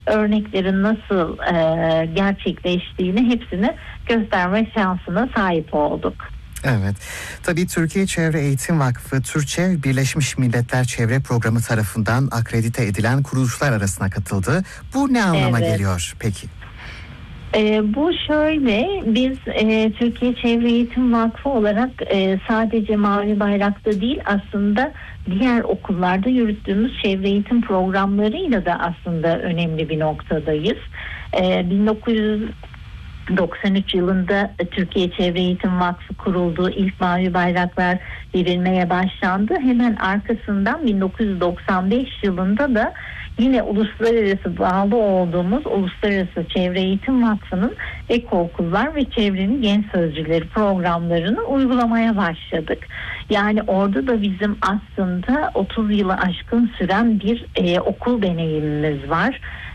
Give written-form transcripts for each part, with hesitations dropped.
örneklerin nasıl gerçekleştiğini hepsini gösterme şansına sahip olduk. Evet. Tabii Türkiye Çevre Eğitim Vakfı, Türçev, Birleşmiş Milletler Çevre Programı tarafından akredite edilen kuruluşlar arasına katıldı. Bu ne anlama geliyor peki? Bu şöyle, biz Türkiye Çevre Eğitim Vakfı olarak sadece Mavi Bayrak'ta değil, aslında diğer okullarda yürüttüğümüz çevre eğitim programlarıyla da aslında önemli bir noktadayız. 1993 yılında Türkiye Çevre Eğitim Vakfı kuruldu. İlk mavi bayraklar verilmeye başlandı. Hemen arkasından 1995 yılında da yine uluslararası bağlı olduğumuz Uluslararası Çevre Eğitim Vakfı'nın Ekokullar ve Çevrenin Genç Sözcüleri programlarını uygulamaya başladık. Yani orada da bizim aslında 30 yılı aşkın süren bir okul deneyimimiz var.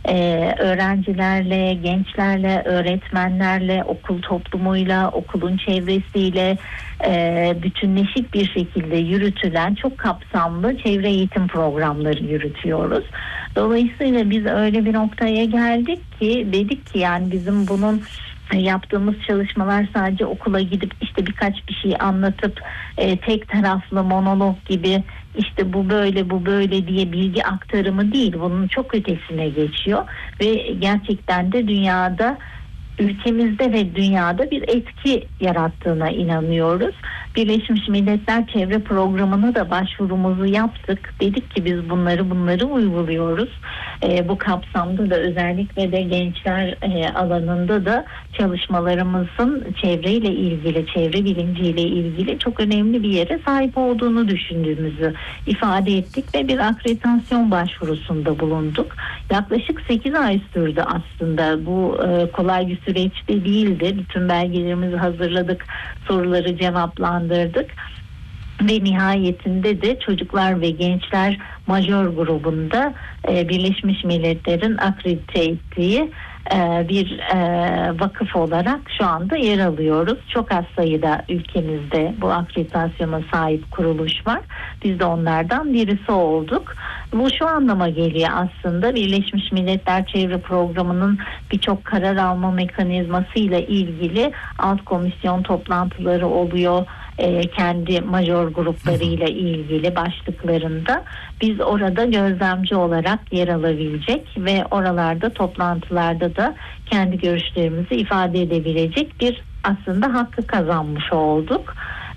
Öğrencilerle, gençlerle, öğretmenlerle, okul toplumuyla, okulun çevresiyle bütünleşik bir şekilde yürütülen çok kapsamlı çevre eğitim programları yürütüyoruz. Dolayısıyla biz öyle bir noktaya geldik ki dedik ki yani bizim bunun yaptığımız çalışmalar sadece okula gidip işte birkaç bir şey anlatıp tek taraflı monolog gibi işte bu böyle bu böyle diye bilgi aktarımı değil, bunun çok ötesine geçiyor ve gerçekten de dünyada, ülkemizde ve dünyada bir etki yarattığına inanıyoruz. Birleşmiş Milletler Çevre Programı'na da başvurumuzu yaptık. Dedik ki biz bunları uyguluyoruz. Bu kapsamda da özellikle de gençler alanında da çalışmalarımızın çevreyle ilgili, çevre bilinciyle ilgili çok önemli bir yere sahip olduğunu düşündüğümüzü ifade ettik ve bir akreditasyon başvurusunda bulunduk. Yaklaşık 8 ay sürdü aslında. Bu kolay bir süreçte değildi. Bütün belgelerimizi hazırladık, soruları cevaplandırdık ve nihayetinde de çocuklar ve gençler majör grubunda Birleşmiş Milletler'in akredite ettiği bir vakıf olarak şu anda yer alıyoruz. Çok az sayıda ülkemizde bu akreditasyona sahip kuruluş var. Biz de onlardan birisi olduk. Bu şu anlama geliyor aslında, Birleşmiş Milletler Çevre Programı'nın birçok karar alma mekanizması ile ilgili alt komisyon toplantıları oluyor. Kendi major gruplarıyla ilgili başlıklarında biz orada gözlemci olarak yer alabilecek ve oralarda toplantılarda da kendi görüşlerimizi ifade edebilecek bir aslında hakkı kazanmış olduk.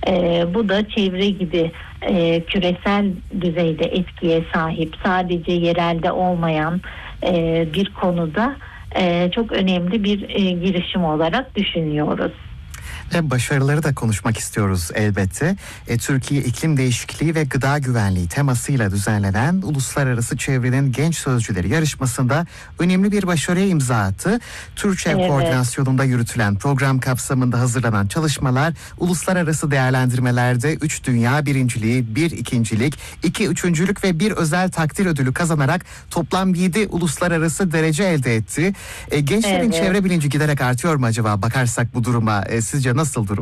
Bu da çevre gibi küresel düzeyde etkiye sahip, sadece yerelde olmayan bir konuda çok önemli bir girişim olarak düşünüyoruz. Ve başarıları da konuşmak istiyoruz elbette. Türkiye İklim Değişikliği ve Gıda Güvenliği temasıyla düzenlenen Uluslararası Çevrenin Genç Sözcüleri yarışmasında önemli bir başarıya imza attı. Türçev koordinasyonunda yürütülen program kapsamında hazırlanan çalışmalar uluslararası değerlendirmelerde 3 dünya birinciliği, 1 ikincilik, 2 üçüncülük ve 1 özel takdir ödülü kazanarak toplam 7 uluslararası derece elde etti. Gençlerin çevre bilinci giderek artıyor mu acaba, bakarsak bu duruma? Sizce nasıl durum?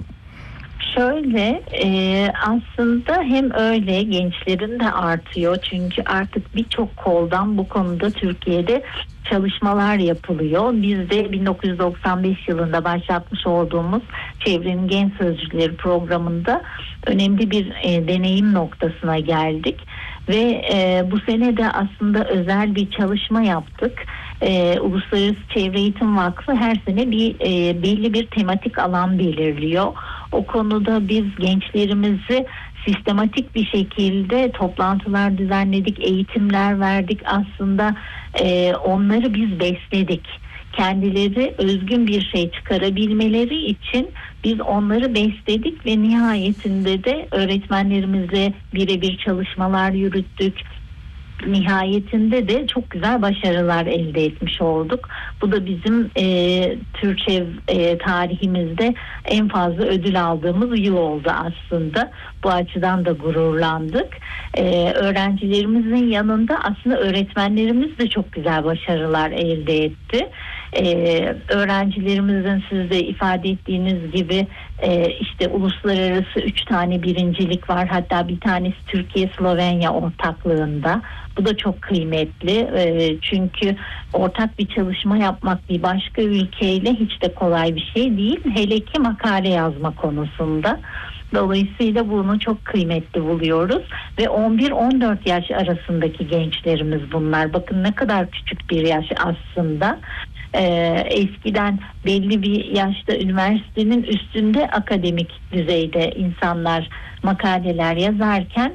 Şöyle aslında hem öyle, gençlerin de artıyor çünkü artık birçok koldan bu konuda Türkiye'de çalışmalar yapılıyor. Biz de 1995 yılında başlatmış olduğumuz Çevrenin Genç Sözcüleri programında önemli bir deneyim noktasına geldik ve bu sene de aslında özel bir çalışma yaptık. Uluslararası Çevre Eğitim Vakfı her sene belli bir tematik alan belirliyor. O konuda biz gençlerimizi sistematik bir şekilde toplantılar düzenledik, eğitimler verdik. Aslında onları biz besledik. Kendileri özgün bir şey çıkarabilmeleri için biz onları besledik ve nihayetinde de öğretmenlerimizle birebir çalışmalar yürüttük. Nihayetinde de çok güzel başarılar elde etmiş olduk. Bu da bizim Türçev tarihimizde en fazla ödül aldığımız yıl oldu aslında. Bu açıdan da gururlandık. Öğrencilerimizin yanında aslında öğretmenlerimiz de çok güzel başarılar elde etti. Öğrencilerimizin siz de ifade ettiğiniz gibi işte uluslararası 3 tane birincilik var. Hatta bir tanesi Türkiye-Slovenya ortaklığında. Bu da çok kıymetli. Çünkü ortak bir çalışma yapmak bir başka ülkeyle hiç de kolay bir şey değil. Hele ki makale yazma konusunda. Dolayısıyla bunu çok kıymetli buluyoruz ve 11-14 yaş arasındaki gençlerimiz bunlar. Bakın ne kadar küçük bir yaş aslında. Eskiden belli bir yaşta üniversitenin üstünde akademik düzeyde insanlar makaleler yazarken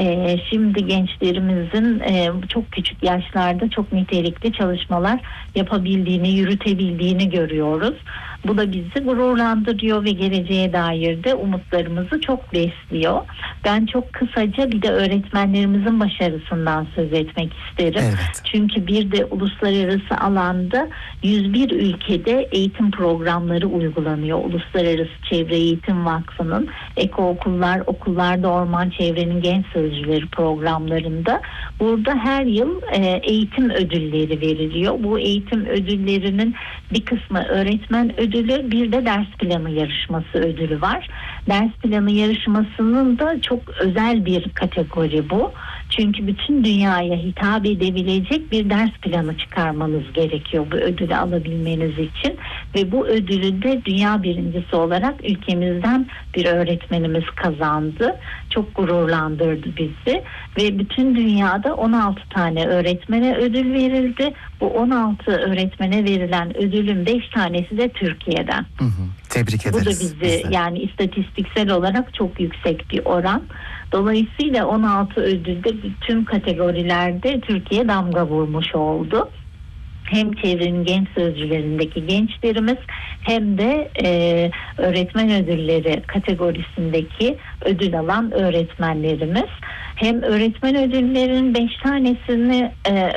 şimdi gençlerimizin çok küçük yaşlarda çok nitelikli çalışmalar yapabildiğini, yürütebildiğini görüyoruz. Bu da bizi gururlandırıyor ve geleceğe dair de umutlarımızı çok besliyor. Ben çok kısaca bir de öğretmenlerimizin başarısından söz etmek isterim. Evet. Çünkü bir de uluslararası alanda 101 ülkede eğitim programları uygulanıyor. Uluslararası Çevre Eğitim Vakfı'nın Eko-Okullar, Okullarda Orman Çevrenin Genç Sözcüleri programlarında. Burada her yıl eğitim ödülleri veriliyor. Bu eğitim ödüllerinin bir kısmı öğretmen ödülü, bir de ders planı yarışması ödülü var. Ders planı yarışmasının da çok özel bir kategori bu. Çünkü bütün dünyaya hitap edebilecek bir ders planı çıkarmanız gerekiyor bu ödülü alabilmeniz için. Ve bu ödülü de dünya birincisi olarak ülkemizden bir öğretmenimiz kazandı. Çok gururlandırdı bizi. Ve bütün dünyada 16 tane öğretmene ödül verildi. Bu 16 öğretmene verilen ödülün 5 tanesi de Türkiye'den. Tebrik ederiz. Bu da bizi yani istatistiksel olarak çok yüksek bir oran. Dolayısıyla 16 ödülde tüm kategorilerde Türkiye damga vurmuş oldu. Hem çevrenin genç sözcülerindeki gençlerimiz hem de öğretmen ödülleri kategorisindeki ödül alan öğretmenlerimiz. Hem öğretmen ödüllerinin 5 tanesini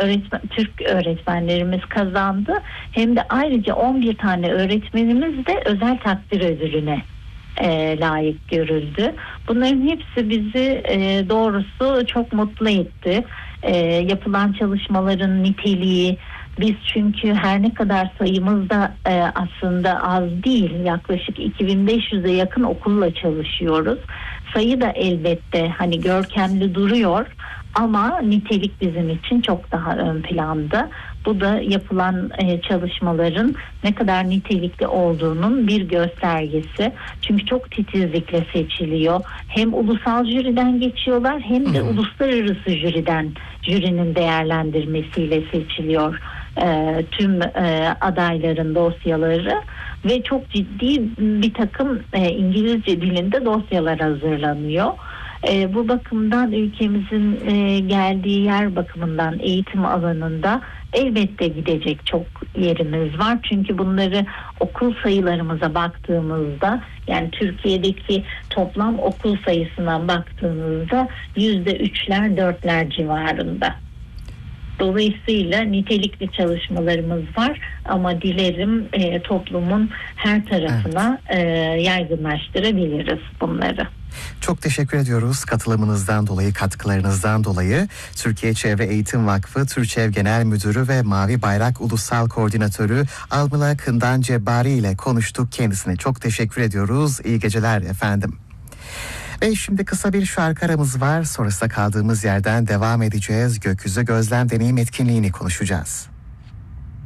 Türk öğretmenlerimiz kazandı. Hem de ayrıca 11 tane öğretmenimiz de özel takdir ödülüne layık görüldü. Bunların hepsi bizi doğrusu çok mutlu etti. Yapılan çalışmaların niteliği, biz çünkü her ne kadar sayımız da aslında az değil, yaklaşık 2500'e yakın okulla çalışıyoruz. Sayı da elbette hani görkemli duruyor ama nitelik bizim için çok daha ön planda. Bu da yapılan çalışmaların ne kadar nitelikli olduğunun bir göstergesi. Çünkü çok titizlikle seçiliyor. Hem ulusal jüriden geçiyorlar hem de uluslararası jürinin değerlendirmesiyle seçiliyor tüm adayların dosyaları ve çok ciddi bir takım İngilizce dilinde dosyalar hazırlanıyor. Bu bakımdan ülkemizin geldiği yer bakımından eğitim alanında elbette gidecek çok yerimiz var. Çünkü bunları okul sayılarımıza baktığımızda yani Türkiye'deki toplam okul sayısına baktığımızda %3'ler 4'ler civarında. Dolayısıyla nitelikli çalışmalarımız var ama dilerim toplumun her tarafına yaygınlaştırabiliriz bunları. Çok teşekkür ediyoruz katılımınızdan dolayı, katkılarınızdan dolayı. Türkiye Çevre Eğitim Vakfı Türçev Genel Müdürü ve Mavi Bayrak Ulusal Koordinatörü Almila Kından Cebbari ile konuştuk. Kendisine çok teşekkür ediyoruz. İyi geceler efendim. Ve şimdi kısa bir şarkı aramız var. Sonrasında kaldığımız yerden devam edeceğiz. Gökyüzü Gözlem Deneyim etkinliğini konuşacağız.